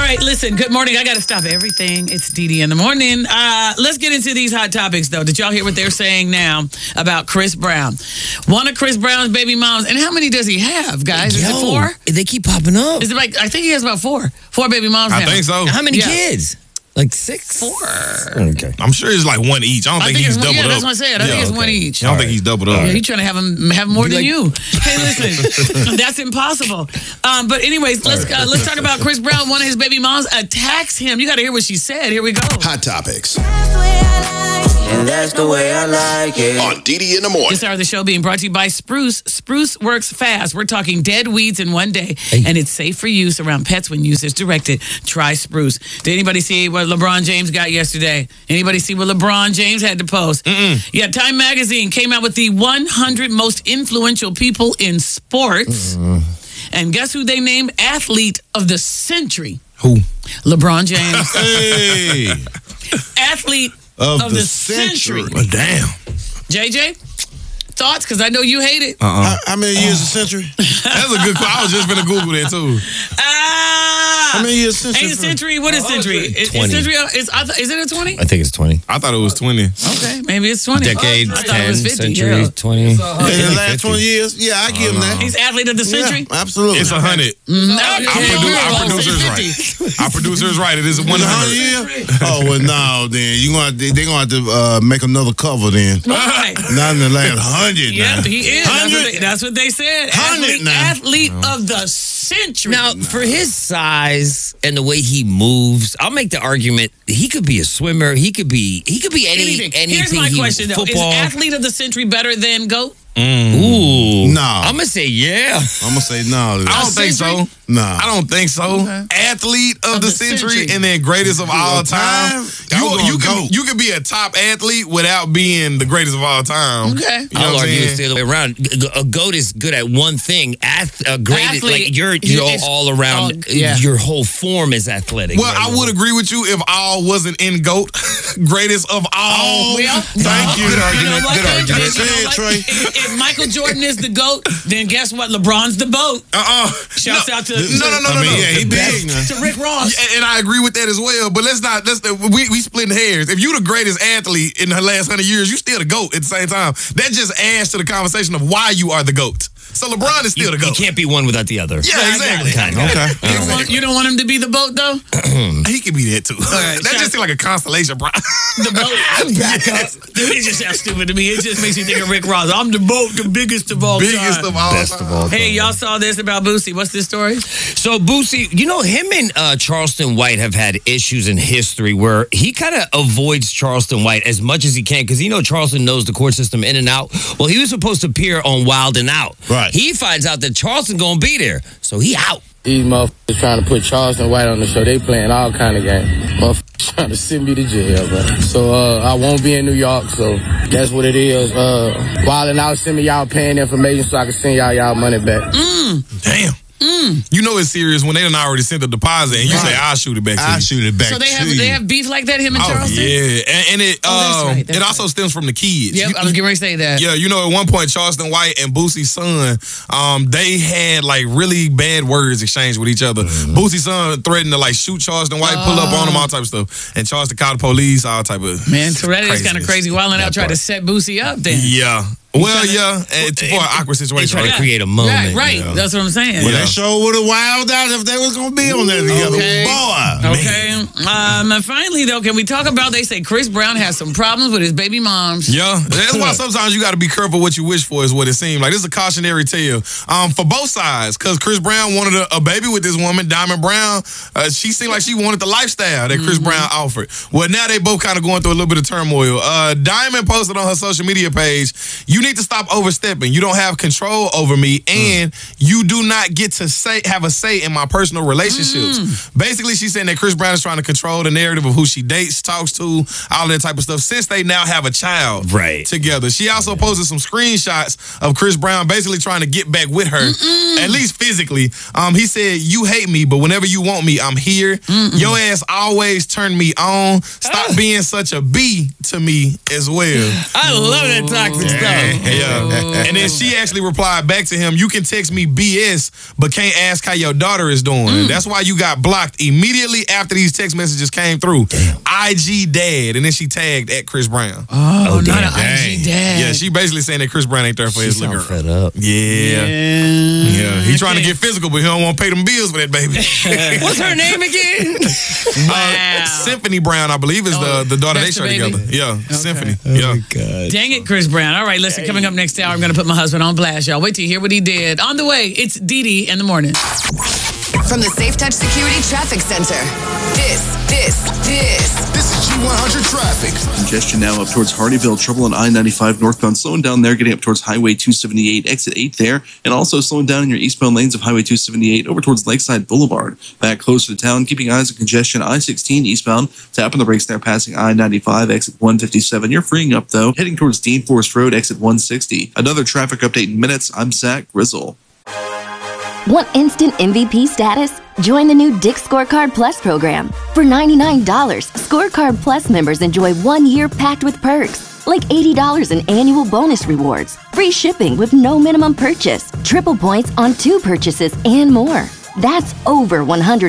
right, listen, good morning. I got to stop everything. It's Dee in the morning. Let's get into these hot topics, though. Did y'all hear what they're saying now about Chris Brown? One of Chris Brown's baby moms. And how many does he have, guys? Is it 4? They keep popping up. Is it like, I think he has about 4 baby moms now. I think so. How many kids? Like 6? 4. Okay. I'm sure it's like 1 each. I don't think he's doubled up. Yeah, that's what I said. I think it's 1 each. I don't think he's doubled up. Yeah, he's trying to have more than you. Hey, listen, that's impossible. But anyways, let's talk about Chris Brown. One of his baby moms attacks him. You got to hear what she said. Here we go. Hot topics. And that's the way I like it. On Dee in the morning. This hour of the show being brought to you by Spruce. Spruce works fast. We're talking dead weeds in one day, and it's safe for use around pets when use is directed. Try Spruce. Did anybody see what LeBron James got yesterday? Anybody see what LeBron James had to post? Yeah, Time Magazine came out with the 100 most influential people in sports. And guess who they named Athlete of the Century? Who? LeBron James. Hey. Athlete of the Century. Well, damn. JJ? Thoughts? Because I know you hate it. How many years a century? That's a good question. I was just going to Google that, too. How many years a century? Ain't a century? What is century? Is 20. century? Is it a 20? I think it's 20. I thought it was 20. Okay, maybe it's 20. Decade, I thought 10, it was 50. century, Yeah. 20. In the last 20 years? Yeah, I give him that. He's athlete of the century? Yeah, absolutely. It's 100. Our producer is right. It is 100. 100 years? Oh, well, no, then. They're going to have to make another cover then. Right. Not in the last 100 Yeah, now. he is. 100? That's what they said. 100 now. Athlete of the century. Now, for his size and the way he moves, I'll make the argument he could be a swimmer. He could be anything. Here's my question, though. Football. Is athlete of the century better than GOAT? Ooh. No. I'm going to say yeah. I'm going to say no. I don't think so. No. I don't think so. Okay. Athlete of the century and then greatest of all time. You could be a top athlete without being the greatest of all time. Okay. You know I'll what I'm argue saying? it's the other way around. A GOAT is good at one thing. Great, like you're all around. Your whole form is athletic. Well, I would agree with you if all wasn't in GOAT. Greatest of all. Well, Thank you. Good argument. Good argument. Say it, Trey. If Michael Jordan is the GOAT, then guess what? LeBron's the boat. Shouts out to No. Yeah, he big now. to Rick Ross. And I agree with that as well. But we splitting hairs. If you the greatest athlete in the last 100 years, you still the GOAT at the same time. That just adds to the conversation of why you are the GOAT. So LeBron is still the GOAT. You can't be one without the other. Yeah, exactly. Okay. You don't want him to be the boat, though? He can be that too. right, That just seems like a constellation, bro. The boat? Back up. It just sounds stupid to me. It just makes me think of Rick Ross. I'm the boat, the biggest of all Biggest time. of all Best time. of all time. Hey, y'all saw this about Boosie. What's this story? So Boosie, him and Charleston White have had issues in history where he kind of avoids Charleston White as much as he can because Charleston knows the court system in and out. Well, he was supposed to appear on Wild and Out. Right. He finds out that Charleston gonna be there, so he out. These motherfuckers trying to put Charleston White on the show. They playing all kind of games. Motherfuckers trying to send me to jail, bro. So I won't be in New York, so that's what it is. Wild and Out, send me y'all paying information so I can send y'all money back. Damn. You know it's serious when they done already sent the deposit and you say, I'll shoot it back to you. I'll shoot it back So to they you. have beef like that, him and Charleston? Yeah. And it that's right, that's it also stems from the kids. Yep, I was getting ready to say that. Yeah, at one point, Charleston White and Boosie's son, they had like really bad words exchanged with each other. Boosie's son threatened to like shoot Charleston White, pull up on him, all type of stuff. And Charleston called the police, all type of Man, Tourette is kind of crazy. Wild and Out tried to set Boosie up then. Yeah. Well, yeah, it's for an awkward They situation. try to create a moment. Right. That's what I'm saying. Well, that show would have wowed out if they was going to be on there together. Okay. Boy. Okay. And finally, though, can we talk about, they say Chris Brown has some problems with his baby moms. Yeah, that's why sometimes you got to be careful what you wish for is what it seems like. This is a cautionary tale for both sides because Chris Brown wanted a baby with this woman, Diamond Brown. She seemed like she wanted the lifestyle that Chris Brown offered. Well, now they both kind of going through a little bit of turmoil. Diamond posted on her social media page, you need to stop overstepping. You don't have control over me and you do not get to have a say in my personal relationships. Basically, she's saying that Chris Brown is trying trying to control the narrative of who she dates, talks to, all that type of stuff, since they now have a child together. She also posted some screenshots of Chris Brown basically trying to get back with her, at least physically. He said, "You hate me, but whenever you want me, I'm here. Your ass always turn me on. Stop being such a B to me as well." I love that toxic stuff. Yeah. And then she actually replied back to him, "You can text me BS, but can't ask how your daughter is doing. That's why you got blocked immediately after these text messages came through. IG dad." And then she tagged at Chris Brown. Oh, not an IG dad. Yeah, she basically saying that Chris Brown ain't there for his little girl. Fed up. Yeah. He trying to get physical, but he don't want to pay them bills for that baby. What's her name again? Symphony Brown, I believe, is the daughter they share together. Yeah, Symphony. Yeah. God. Dang it, Chris Brown. All right, listen, coming up next hour, I'm going to put my husband on blast, y'all. Wait till you hear what he did. On the way, it's Dee Dee in the morning. From the Safe Touch Security Traffic Center, this is G100 traffic. Congestion now up towards Hardyville. Trouble on I-95 northbound. Slowing down there, getting up towards Highway 278, exit 8 there. And also slowing down in your eastbound lanes of Highway 278 over towards Lakeside Boulevard. Back closer to town, keeping eyes on congestion. I-16 eastbound. Tapping the brakes there, passing I-95, exit 157. You're freeing up, though. Heading towards Dean Forest Road, exit 160. Another traffic update in minutes. I'm Zach Grizzle. Want instant MVP status? Join the new Dick's Scorecard Plus program. For $99, Scorecard Plus members enjoy 1 year packed with perks, like $80 in annual bonus rewards, free shipping with no minimum purchase, triple points on 2 purchases, and more. That's over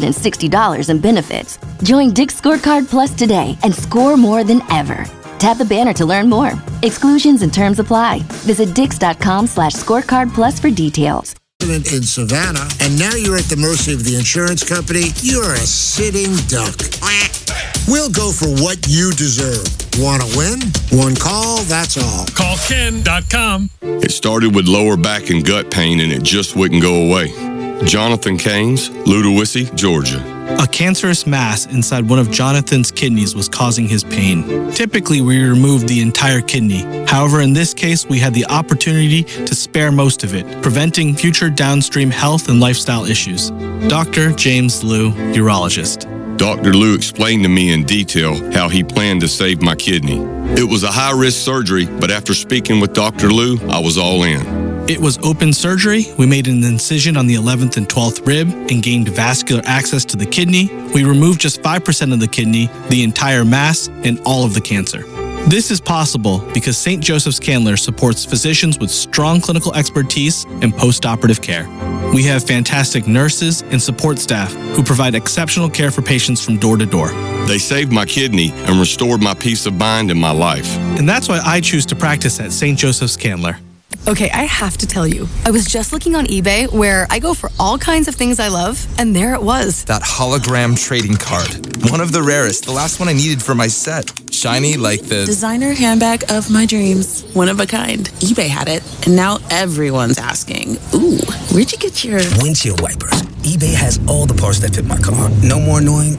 $160 in benefits. Join Dick's Scorecard Plus today and score more than ever. Tap the banner to learn more. Exclusions and terms apply. Visit Dix.com/scorecard plus for details. In Savannah, and now you're at the mercy of the insurance company. You're a sitting duck. We'll go for what you deserve. Want to win? One call, that's all. Call Ken.com. It started with lower back and gut pain, and it just wouldn't go away. Jonathan Keynes, Ludowici, Georgia. A cancerous mass inside one of Jonathan's kidneys was causing his pain. Typically, we remove the entire kidney. However, in this case, we had the opportunity to spare most of it, preventing future downstream health and lifestyle issues. Dr. James Liu, urologist. Dr. Liu explained to me in detail how he planned to save my kidney. It was a high-risk surgery, but after speaking with Dr. Liu, I was all in. It was open surgery. We made an incision on the 11th and 12th rib and gained vascular access to the kidney. We removed just 5% of the kidney, the entire mass, and all of the cancer. This is possible because St. Joseph's Candler supports physicians with strong clinical expertise and post-operative care. We have fantastic nurses and support staff who provide exceptional care for patients from door to door. They saved my kidney and restored my peace of mind in my life. And that's why I choose to practice at St. Joseph's Candler. Okay, I have to tell you, I was just looking on eBay where I go for all kinds of things I love, and there it was. That hologram trading card. One of the rarest, the last one I needed for my set. Shiny like the designer handbag of my dreams. One of a kind. eBay had it, and now everyone's asking, ooh, where'd you get your windshield wipers? eBay has all the parts that fit my car. No more annoying,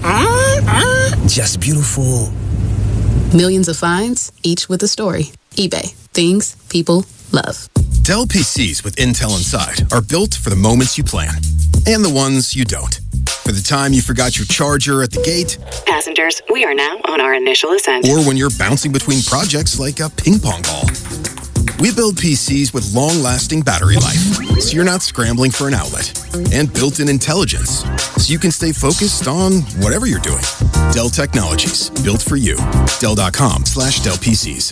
just beautiful. Millions of finds, each with a story. eBay. Things people love. Dell PCs with Intel inside are built for the moments you plan and the ones you don't. For the time you forgot your charger at the gate. Passengers, we are now on our initial ascent. Or when you're bouncing between projects like a ping pong ball. We build PCs with long-lasting battery life, so you're not scrambling for an outlet. And built-in intelligence, so you can stay focused on whatever you're doing. Dell Technologies, built for you. Dell.com/Dell PCs.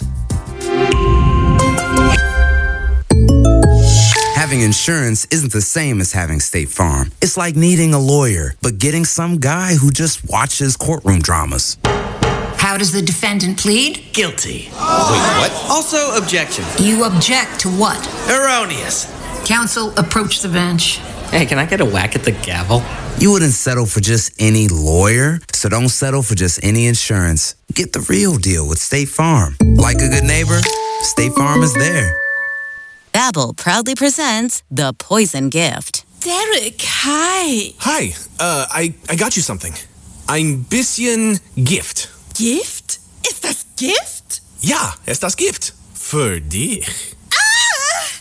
Having insurance isn't the same as having State Farm. It's like needing a lawyer, but getting some guy who just watches courtroom dramas. How does the defendant plead? Guilty. Wait, what? Also, objection. You object to what? Erroneous. Counsel, approach the bench. Hey, can I get a whack at the gavel? You wouldn't settle for just any lawyer, so don't settle for just any insurance. Get the real deal with State Farm. Like a good neighbor, State Farm is there. Babbel proudly presents The Poison Gift. Derek, hi. Hi, I got you something. Ein bisschen Gift. Gift? Ist das Gift? Ja, ist das Gift. Für dich. If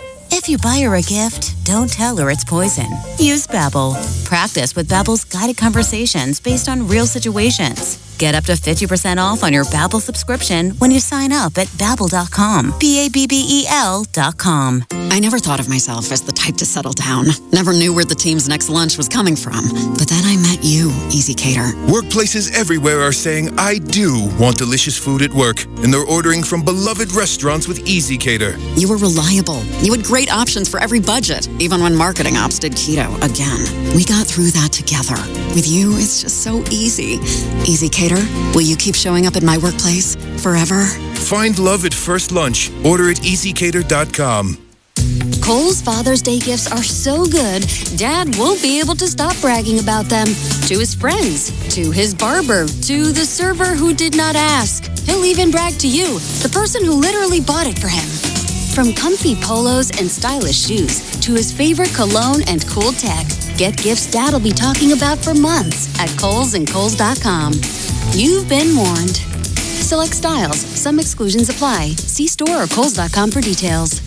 If you buy her a gift, don't tell her it's poison. Use Babbel. Practice with Babbel's guided conversations based on real situations. Get up to 50% off on your Babbel subscription when you sign up at Babbel.com. Babbel.com. I never thought of myself as the type to settle down. Never knew where the team's next lunch was coming from. But then I met you, Easy Cater. Workplaces everywhere are saying, I do want delicious food at work. And they're ordering from beloved restaurants with Easy Cater. You were reliable. You had great options for every budget, even when marketing ops did keto again. We got through that together. With you, it's just so easy. Easy Cater, will you keep showing up at my workplace forever? Find love at first lunch. Order at easycater.com. Kohl's Father's Day gifts are so good, Dad won't be able to stop bragging about them. To his friends, to his barber, to the server who did not ask. He'll even brag to you, the person who literally bought it for him. From comfy polos and stylish shoes to his favorite cologne and cool tech, get gifts Dad'll be talking about for months at Kohl's and Kohl's.com. You've been warned. Select styles. Some exclusions apply. See store or Kohl's.com for details.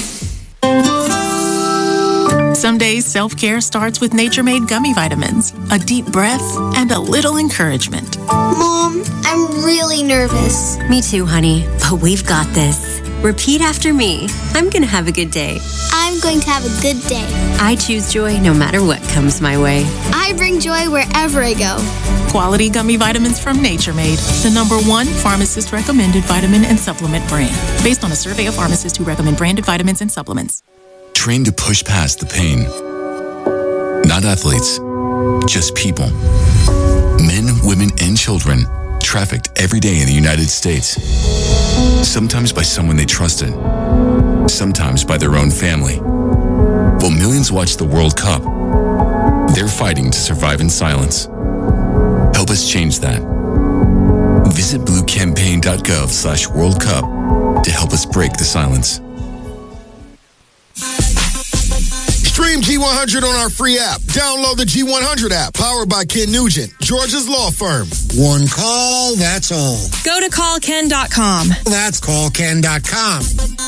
Some days self-care starts with Nature Made gummy vitamins, a deep breath, and a little encouragement. Mom, I'm really nervous. Me too, honey, but we've got this. Repeat after me. I'm going to have a good day. I'm going to have a good day. I choose joy no matter what comes my way. I bring joy wherever I go. Quality gummy vitamins from Nature Made, the #1 pharmacist-recommended vitamin and supplement brand, based on a survey of pharmacists who recommend branded vitamins and supplements. Trained to push past the pain. Not athletes, just people. Men, women, and children trafficked every day in the United States. Sometimes by someone they trusted, sometimes by their own family. While millions watch the World Cup, they're fighting to survive in silence. Help us change that. Visit bluecampaign.gov/World Cup to help us break the silence. Stream G100 on our free app. Download the G100 app, powered by Ken Nugent, Georgia's law firm. One call, that's all. Go to callken.com. That's callken.com.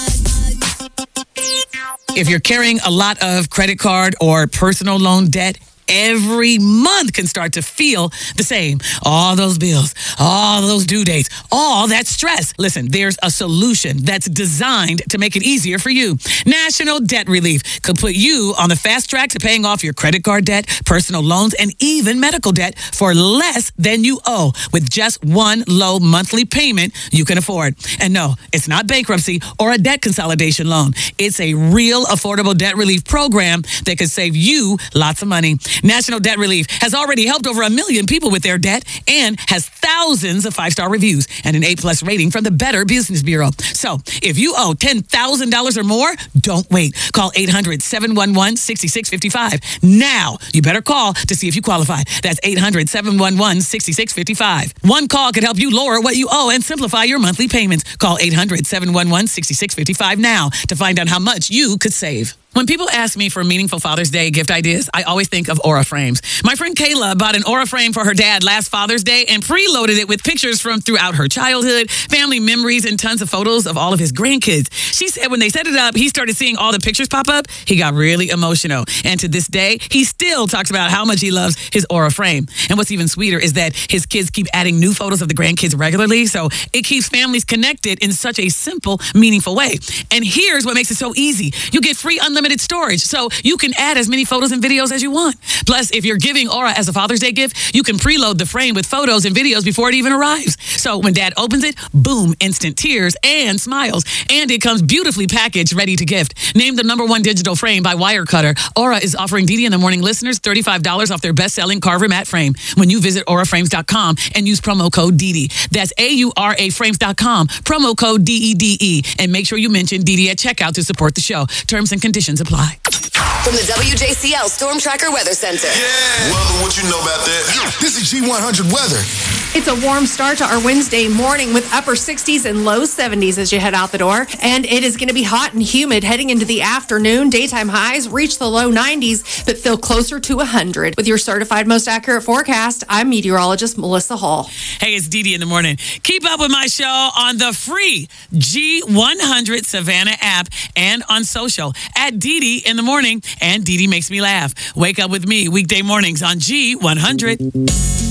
If you're carrying a lot of credit card or personal loan debt, every month can start to feel the same. All those bills, all those due dates, all that stress. Listen, there's a solution that's designed to make it easier for you. National Debt Relief could put you on the fast track to paying off your credit card debt, personal loans, and even medical debt for less than you owe with just one low monthly payment you can afford. And no, it's not bankruptcy or a debt consolidation loan. It's a real affordable debt relief program that could save you lots of money. National Debt Relief has already helped over 1 million people with their debt and has thousands of 5-star reviews and an A+ rating from the Better Business Bureau. So if you owe $10,000 or more, don't wait. Call 800-711-6655. Now, you better call to see if you qualify. That's 800-711-6655. One call could help you lower what you owe and simplify your monthly payments. Call 800-711-6655 now to find out how much you could save. When people ask me for meaningful Father's Day gift ideas, I always think of Aura frames. My friend Kayla bought an Aura frame for her dad last Father's Day and preloaded it with pictures from throughout her childhood, family memories, and tons of photos of all of his grandkids. She said when they set it up, he started seeing all the pictures pop up. He got really emotional. And to this day, he still talks about how much he loves his Aura frame. And what's even sweeter is that his kids keep adding new photos of the grandkids regularly, so it keeps families connected in such a simple, meaningful way. And here's what makes it so easy. You get free unlimited storage, so you can add as many photos and videos as you want. Plus, if you're giving Aura as a Father's Day gift, you can preload the frame with photos and videos before it even arrives. So when Dad opens it, boom, instant tears and smiles. And it comes beautifully packaged, ready to gift. Named the #1 digital frame by Wirecutter, Aura is offering DD in the Morning listeners $35 off their best-selling Carver matte frame when you visit auraframes.com and use promo code DD. That's AURAFrames.com, promo code DEDE. And make sure you mention DD at checkout to support the show. Terms and conditions apply. From the WJCL Storm Tracker Weather Center. Yeah. Well, what you know about that? This is G100 weather. It's a warm start to our Wednesday morning with upper 60s and low 70s as you head out the door. And it is going to be hot and humid heading into the afternoon. Daytime highs reach the low 90s, but feel closer to 100. With your certified most accurate forecast, I'm meteorologist Melissa Hall. Hey, it's Dee Dee in the morning. Keep up with my show on the free G100 Savannah app and on social at Dee Dee in the morning. And Dee Dee makes me laugh. Wake up with me weekday mornings on G100.